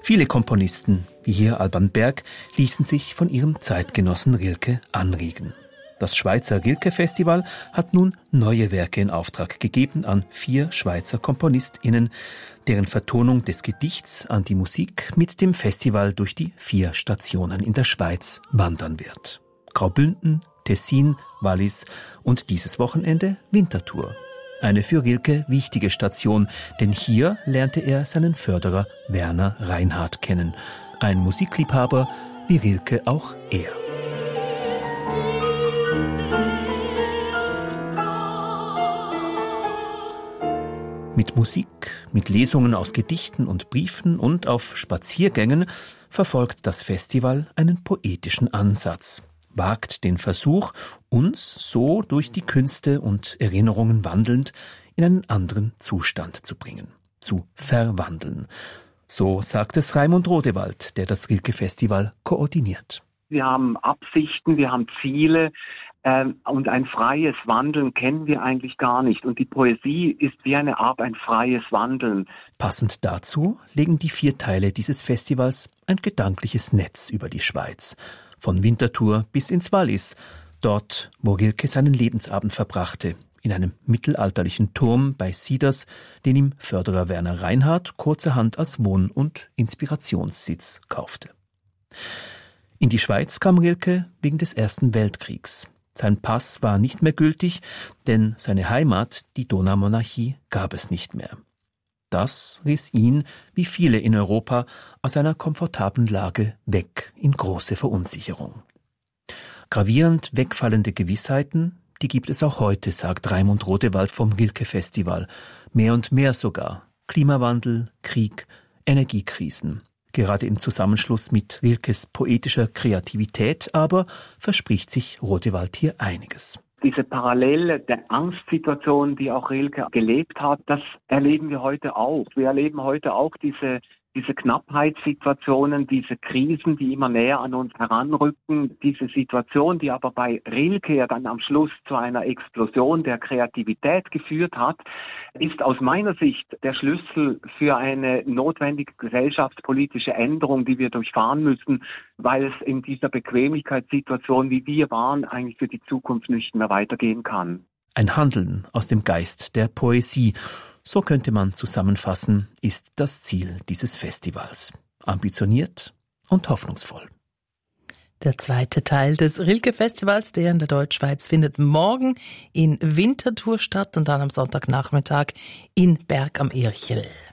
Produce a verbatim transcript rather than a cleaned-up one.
Viele Komponisten, wie hier Alban Berg, ließen sich von ihrem Zeitgenossen Rilke anregen. Das Schweizer Rilke-Festival hat nun neue Werke in Auftrag gegeben an vier Schweizer KomponistInnen, deren Vertonung des Gedichts an die Musik mit dem Festival durch die vier Stationen in der Schweiz wandern wird. Graubünden, Tessin, Wallis und dieses Wochenende Winterthur. Eine für Rilke wichtige Station, denn hier lernte er seinen Förderer Werner Reinhardt kennen. Ein Musikliebhaber wie Rilke auch er. Mit Musik, mit Lesungen aus Gedichten und Briefen und auf Spaziergängen verfolgt das Festival einen poetischen Ansatz, wagt den Versuch, uns so durch die Künste und Erinnerungen wandelnd in einen anderen Zustand zu bringen, zu verwandeln. So sagt es Raimund Rodewald, der das Rilke-Festival koordiniert. Wir haben Absichten, wir haben Ziele, ähm, und ein freies Wandeln kennen wir eigentlich gar nicht. Und die Poesie ist wie eine Art ein freies Wandeln. Passend dazu legen die vier Teile dieses Festivals ein gedankliches Netz über die Schweiz. Von Winterthur bis ins Wallis, dort, wo Rilke seinen Lebensabend verbrachte, in einem mittelalterlichen Turm bei Sieders, den ihm Förderer Werner Reinhardt kurzerhand als Wohn- und Inspirationssitz kaufte. In die Schweiz kam Rilke wegen des Ersten Weltkriegs. Sein Pass war nicht mehr gültig, denn seine Heimat, die Donaumonarchie, gab es nicht mehr. Das riss ihn, wie viele in Europa, aus einer komfortablen Lage weg in große Verunsicherung. Gravierend wegfallende Gewissheiten, die gibt es auch heute, sagt Raimund Rodewald vom Rilke-Festival. Mehr und mehr sogar. Klimawandel, Krieg, Energiekrisen. Gerade im Zusammenschluss mit Rilkes poetischer Kreativität aber verspricht sich Rodewald hier einiges. Diese Parallele der Angstsituation, die auch Rilke gelebt hat, das erleben wir heute auch. Wir erleben heute auch diese, diese Knappheitssituationen, diese Krisen, die immer näher an uns heranrücken. Diese Situation, die aber bei Rilke ja dann am Schluss zu einer Explosion der Kreativität geführt hat, ist aus meiner Sicht der Schlüssel für eine notwendige gesellschaftspolitische Änderung, die wir durchfahren müssen, weil es in dieser Bequemlichkeitssituation, wie wir waren, eigentlich für die Zukunft nicht mehr weitergehen kann. Ein Handeln aus dem Geist der Poesie, so könnte man zusammenfassen, ist das Ziel dieses Festivals. Ambitioniert und hoffnungsvoll. Der zweite Teil des Rilke-Festivals, der in der Deutschschweiz, findet morgen in Winterthur statt und dann am Sonntagnachmittag in Berg am Irchel.